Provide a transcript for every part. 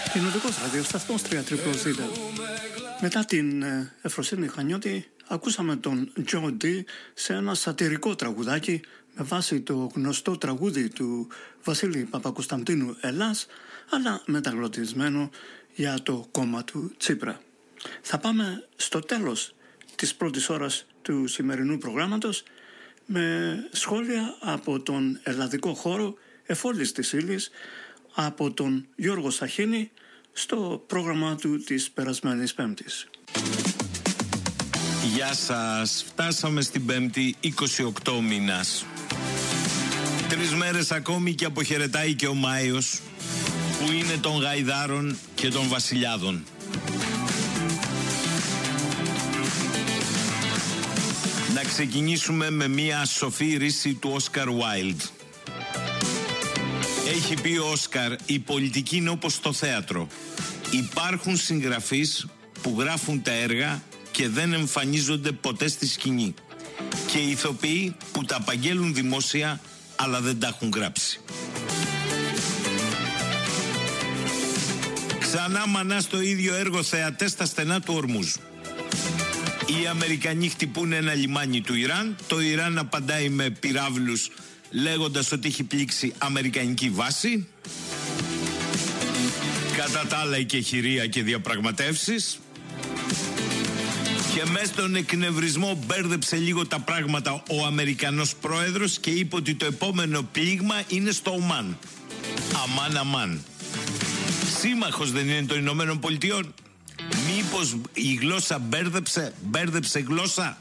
Κοινοτικός ραδιοσταθμός 3ZZZ. Μετά την Εφροσύνη Χανιώτη, ακούσαμε τον Τζο Ντι σε ένα σατιρικό τραγουδάκι με βάση το γνωστό τραγούδι του Βασίλη Παπακοσταντίνου Ελλάς, αλλά μεταγλωτισμένο για το κόμμα του Τσίπρα. Θα πάμε στο τέλος της πρώτης ώρας του σημερινού προγράμματος με σχόλια από τον ελλαδικό χώρο εφόλης της ύλης, από τον Γιώργο Σαχίνη στο πρόγραμμα του της περασμένης Πέμπτης. Γεια σας, φτάσαμε στην Πέμπτη 28 μήνας. 3 μέρες ακόμη και αποχαιρετάει και ο Μάιος, που είναι των γαϊδάρων και των βασιλιάδων. Να ξεκινήσουμε με μια σοφή ρίση του Όσκαρ Wilde. Έχει πει ο Όσκαρ, η πολιτική είναι όπως το θέατρο. Υπάρχουν συγγραφείς που γράφουν τα έργα και δεν εμφανίζονται ποτέ στη σκηνή. Και ηθοποιοί που τα απαγγέλουν δημόσια αλλά δεν τα έχουν γράψει. Ξανά μανά στο ίδιο έργο θεατές στα στενά του Ορμούζ. Οι Αμερικανοί χτυπούν ένα λιμάνι του Ιράν, το Ιράν απαντάει με πυράβλους λέγοντας ότι έχει πλήξει αμερικανική βάση. Κατά τα άλλα η κεχηρία και διαπραγματεύσεις. Και μέσα στον εκνευρισμό μπέρδεψε λίγο τα πράγματα ο Αμερικανός πρόεδρος και είπε ότι το επόμενο πλήγμα είναι στο Ομάν. Αμάν αμάν. Σύμμαχος δεν είναι των Ηνωμένων Πολιτειών? Μήπως η γλώσσα μπέρδεψε γλώσσα?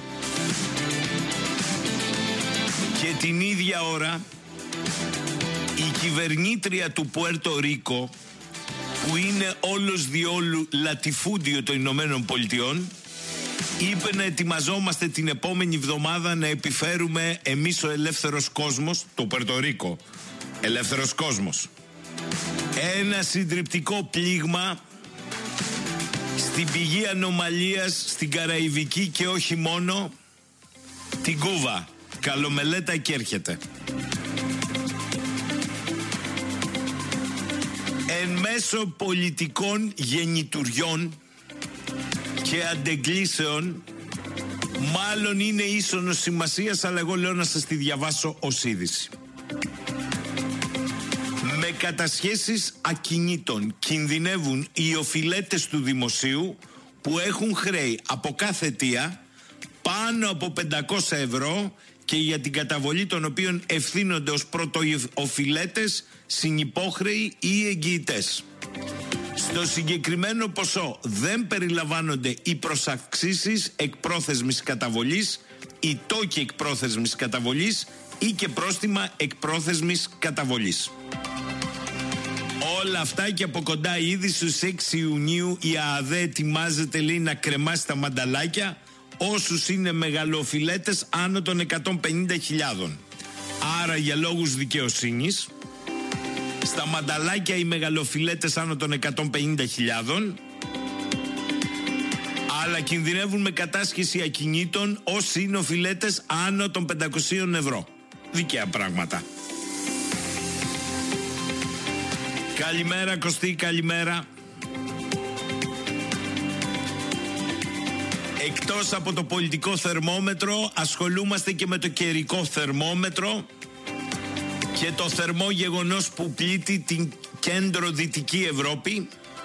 Και την ίδια ώρα η κυβερνήτρια του Πουέρτο Ρίκο, που είναι όλος διόλου λατιφούντιο των Ηνωμένων Πολιτειών, είπε να ετοιμαζόμαστε την επόμενη εβδομάδα να επιφέρουμε εμείς ο ελεύθερος κόσμος, το Πουέρτο Ρίκο, ελεύθερος κόσμος, ένα συντριπτικό πλήγμα στην πηγή ανομαλίας στην Καραϊβική και όχι μόνο, την Κούβα. Καλομελέτα και έρχεται. Εν μέσω πολιτικών γεννητουριών και αντεγκλήσεων, μάλλον είναι ίσονος σημασίας, αλλά εγώ λέω να σας τη διαβάσω ως είδηση. Με κατασχέσεις ακινήτων κινδυνεύουν οι οφειλέτες του δημοσίου που έχουν χρέη από κάθε αιτία πάνω από 500 ευρώ και για την καταβολή των οποίων ευθύνονται ως πρωτοοφειλέτες συνυπόχρεοι ή εγγυητές. Στο συγκεκριμένο ποσό δεν περιλαμβάνονται οι προσαυξήσεις εκπρόθεσμης καταβολής, οι τόκοι εκπρόθεσμης καταβολής ή και πρόστιμα εκπρόθεσμης καταβολής. Όλα αυτά και από κοντά ήδη στους 6 Ιουνίου η ΑΑΔΕ ετοιμάζεται, λέει, να κρεμάσει τα μανταλάκια όσους είναι μεγαλοφιλέτες άνω των 150.000. Άρα για λόγους δικαιοσύνης, στα μανταλάκια οι μεγαλοφιλέτες άνω των 150.000, αλλά κινδυνεύουν με κατάσχεση ακινήτων όσοι είναι οφειλέτες άνω των 500 ευρώ. Δικαία πράγματα. Καλημέρα Κωστή, καλημέρα. Εκτός από το πολιτικό θερμόμετρο, ασχολούμαστε και με το καιρικό θερμόμετρο και το θερμό γεγονός που πλήττει την κέντρο-δυτική Ευρώπη,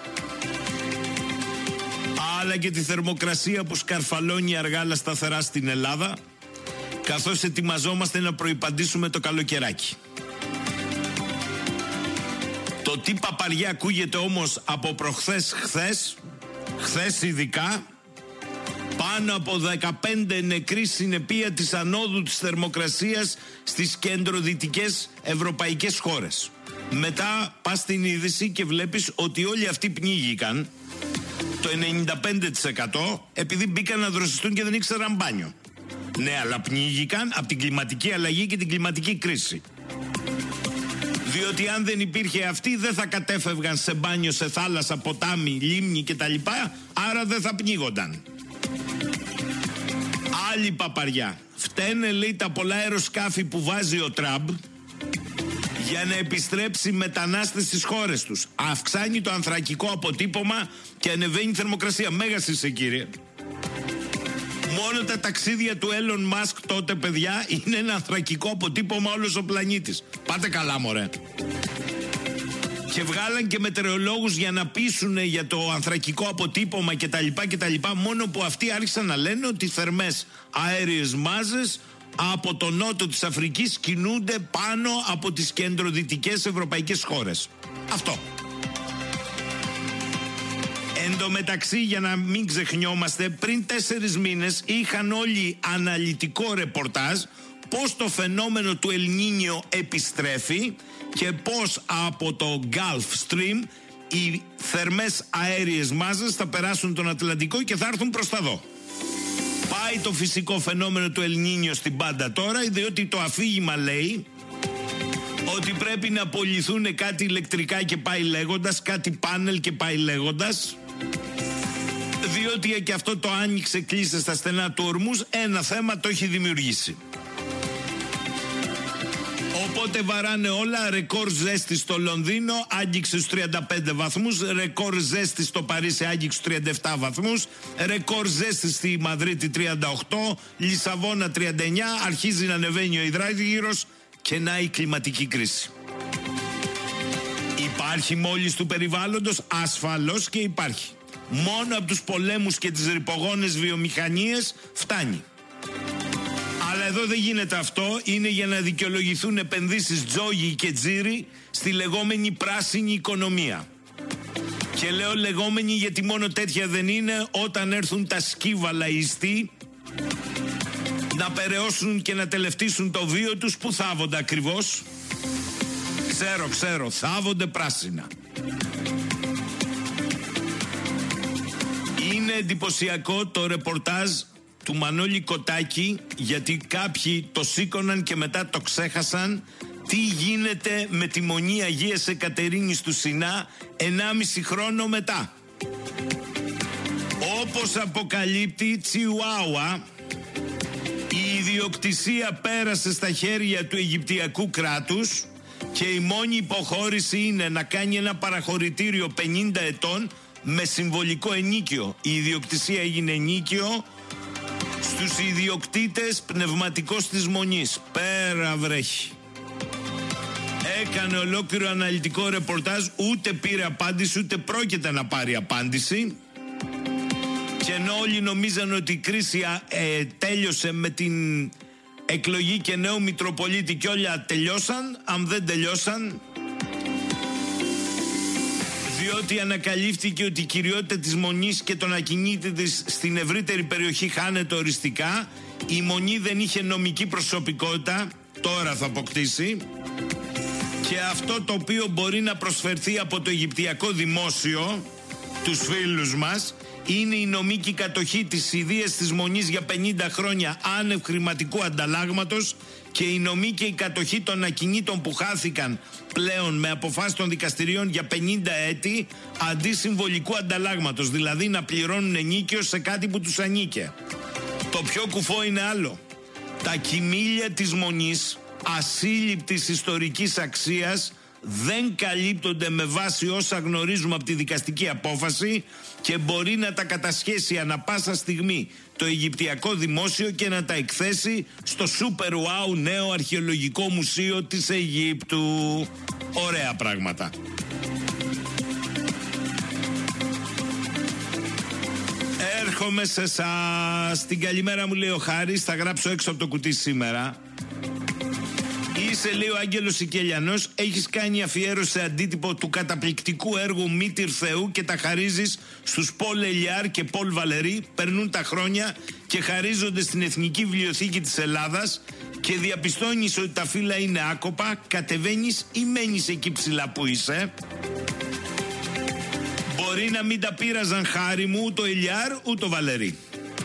αλλά και τη θερμοκρασία που σκαρφαλώνει αργά αλλά σταθερά στην Ελλάδα, καθώς ετοιμαζόμαστε να προϋπαντήσουμε το καλοκαιράκι. Το τι παπαριά ακούγεται όμως από προχθές χθες ειδικά, πάνω από 15 νεκροί συνεπία της ανόδου της θερμοκρασίας στις κέντρο-δυτικές ευρωπαϊκές χώρες. Μετά πας στην είδηση και βλέπεις ότι όλοι αυτοί πνίγηκαν, το 95%, επειδή μπήκαν να δροσιστούν και δεν ήξεραν μπάνιο. Ναι, αλλά πνίγηκαν από την κλιματική αλλαγή και την κλιματική κρίση. Διότι αν δεν υπήρχε αυτή δεν θα κατέφευγαν σε μπάνιο, σε θάλασσα, ποτάμι, λίμνη κτλ. Άρα δεν θα πνίγονταν. Άλλη παπαριά. Φταίνε, λέει, τα πολλά αεροσκάφη που βάζει ο Τραμπ για να επιστρέψει μετανάστες στις χώρες τους. Αυξάνει το ανθρακικό αποτύπωμα και ανεβαίνει η θερμοκρασία. Μέγας είσαι, κύριε. Μόνο τα ταξίδια του Elon Musk τότε, παιδιά, είναι ένα ανθρακικό αποτύπωμα όλος ο πλανήτης. Πάτε καλά, μωρέ. Και βγάλαν και μετεωρολόγους για να πείσουν για το ανθρακικό αποτύπωμα κτλ. Μόνο που αυτοί άρχισαν να λένε ότι οι θερμές αέριες μάζες από το νότο της Αφρικής κινούνται πάνω από τις κεντροδυτικές ευρωπαϊκές χώρες. Αυτό. Εν τω μεταξύ, για να μην ξεχνιόμαστε, πριν 4 μήνες είχαν όλοι αναλυτικό ρεπορτάζ πώς το φαινόμενο του Ελνίνιο επιστρέφει και πώς από το Gulf Stream οι θερμές αέριες μάζες θα περάσουν τον Ατλαντικό και θα έρθουν προς τα δω. Πάει το φυσικό φαινόμενο του Ελνίνιο στην πάντα τώρα, διότι το αφήγημα λέει ότι πρέπει να απολυθούν κάτι ηλεκτρικά και πάει λέγοντας, κάτι πάνελ και πάει λέγοντας, διότι και αυτό το άνοιξε, κλείσε στα στενά του Ορμούς, ένα θέμα το έχει δημιουργήσει. Οπότε βαράνε όλα. Ρεκόρ ζέστη στο Λονδίνο, άγγιξε στους 35 βαθμούς. Ρεκόρ ζέστη στο Παρίσι, άγγιξε στους 37 βαθμούς. Ρεκόρ ζέστη στη Μαδρίτη 38. Λισαβόνα 39. Αρχίζει να ανεβαίνει ο υδράργυρος και να η κλιματική κρίση. Υπάρχει μόλις του περιβάλλοντος? Ασφαλώς και υπάρχει. Μόνο από τους πολέμους και τις ρυπογόνες βιομηχανίες φτάνει. Αλλά εδώ δεν γίνεται αυτό, είναι για να δικαιολογηθούν επενδύσεις Τζόγι και Τζίρι στη λεγόμενη πράσινη οικονομία. Και λέω λεγόμενη γιατί μόνο τέτοια δεν είναι, όταν έρθουν τα σκύβαλα ιστοί να περαιώσουν και να τελευτήσουν το βίο τους. Που θάβονται ακριβώς? Ξέρω, θάβονται πράσινα. Είναι εντυπωσιακό το ρεπορτάζ του Μανώλη Κοτάκη, γιατί κάποιοι το σήκωναν και μετά το ξέχασαν, τι γίνεται με τη Μονή Αγίας Εκατερίνης του Σινά 1,5 χρόνο μετά. Όπως αποκαλύπτει Τσιουάουα, η ιδιοκτησία πέρασε στα χέρια του Αιγυπτιακού κράτους και η μόνη υποχώρηση είναι να κάνει ένα παραχωρητήριο 50 ετών με συμβολικό ενίκιο. Η ιδιοκτησία έγινε ενίκιο στους ιδιοκτήτες πνευματικός της Μονής. Πέρα βρέχει. Έκανε ολόκληρο αναλυτικό ρεπορτάζ, ούτε πήρε απάντηση, ούτε πρόκειται να πάρει απάντηση. Και ενώ όλοι νομίζαν ότι η κρίση τέλειωσε με την εκλογή και νέου Μητροπολίτη και όλα τελειώσαν, αν δεν τελειώσαν, διότι ανακαλύφθηκε ότι η κυριότητα της Μονής και των ακινήτων της στην ευρύτερη περιοχή χάνεται οριστικά. Η Μονή δεν είχε νομική προσωπικότητα, τώρα θα αποκτήσει. Και αυτό το οποίο μπορεί να προσφερθεί από το Αιγυπτιακό δημόσιο, τους φίλους μας, είναι η νομική κατοχή της ιδείας της Μονής για 50 χρόνια άνευ χρηματικού ανταλλάγματος και η νομή και η κατοχή των ακινήτων που χάθηκαν πλέον με αποφάσεις των δικαστηρίων για 50 έτη αντί συμβολικού ανταλλάγματος, δηλαδή να πληρώνουν ενίκιο σε κάτι που τους ανήκε. Το πιο κουφό είναι άλλο. Τα κοιμήλια της Μονής ασύλληπτης ιστορικής αξίας δεν καλύπτονται με βάση όσα γνωρίζουμε από τη δικαστική απόφαση και μπορεί να τα κατασχέσει ανα πάσα στιγμή το Αιγυπτιακό δημόσιο και να τα εκθέσει στο super wow νέο αρχαιολογικό μουσείο της Αιγύπτου. Ωραία πράγματα. Έρχομαι σε εσάς. Την καλημέρα μου λέει ο Χάρης, θα γράψω έξω από το κουτί σήμερα. Είσαι, λέει ο Άγγελος Σικελιανός, έχεις κάνει αφιέρωση σε αντίτυπο του καταπληκτικού έργου Μήτυρ Θεού και τα χαρίζεις στους Πολ Ελιάρ και Πολ Βαλερή. Περνούν τα χρόνια και χαρίζονται στην Εθνική Βιβλιοθήκη της Ελλάδας και διαπιστώνεις ότι τα φύλλα είναι άκοπα, κατεβαίνεις ή μένεις εκεί ψηλά που είσαι? Μπορεί να μην τα πείραζαν, χάρη μου, ούτε ο Ελιάρ ούτε ο Βαλερή.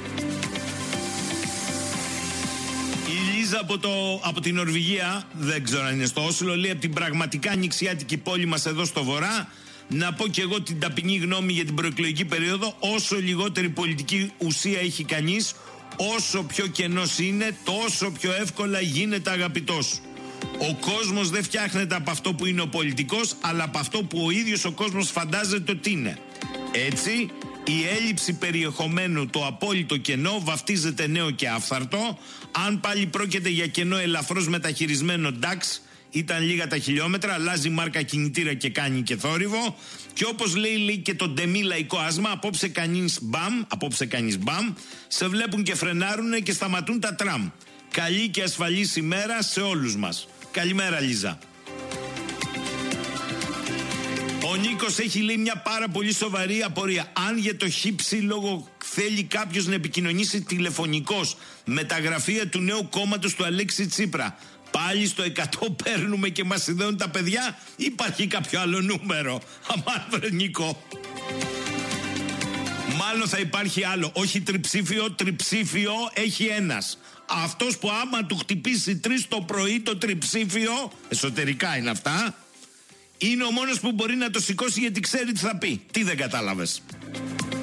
Από την Νορβηγία, δεν ξέρω αν είναι στο Όσλο, λέει από την πραγματικά ανοιξιάτικη πόλη μας εδώ στο βορρά, να πω και εγώ την ταπεινή γνώμη για την προεκλογική περίοδο. Όσο λιγότερη πολιτική ουσία έχει κανείς, όσο πιο κενός είναι, τόσο πιο εύκολα γίνεται αγαπητός. Ο κόσμος δεν φτιάχνεται από αυτό που είναι ο πολιτικός, αλλά από αυτό που ο ίδιος ο κόσμος φαντάζεται ότι είναι. Έτσι, η έλλειψη περιεχομένου, το απόλυτο κενό, βαφτίζεται νέο και άφθαρτο. Αν πάλι πρόκειται για κενό ελαφρώς μεταχειρισμένο, εντάξει, ήταν λίγα τα χιλιόμετρα, αλλάζει μάρκα κινητήρα και κάνει και θόρυβο. Και όπως λέει και το ντεμή λαϊκό άσμα, απόψε κανείς μπαμ, σε βλέπουν και φρενάρουνε και σταματούν τα τραμ. Καλή και ασφαλής ημέρα σε όλους μας. Καλημέρα, Λίζα. Ο Νίκος έχει, λέει, μια πάρα πολύ σοβαρή απορία. Αν για το χύψη λόγο θέλει κάποιος να επικοινωνήσει τηλεφωνικώς με τα γραφεία του νέου κόμματος του Αλέξη Τσίπρα, πάλι στο 100 παίρνουμε και μας συνδέουν τα παιδιά, υπάρχει κάποιο άλλο νούμερο? Αμάν, βρε Νίκο. Μάλλον θα υπάρχει άλλο. Όχι τριψήφιο έχει ένας. Αυτός που άμα του χτυπήσει 3 το πρωί το τριψήφιο, εσωτερικά είναι αυτά, είναι ο μόνος που μπορεί να το σηκώσει, γιατί ξέρει τι θα πει. Τι δεν κατάλαβες?